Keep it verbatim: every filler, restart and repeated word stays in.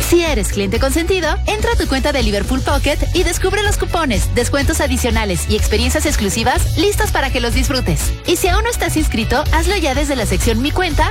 Si eres cliente consentido, entra a tu cuenta de Liverpool Pocket y descubre los cupones, descuentos adicionales y experiencias exclusivas listas para que los disfrutes. Y si aún no estás inscrito, hazlo ya desde la sección Mi Cuenta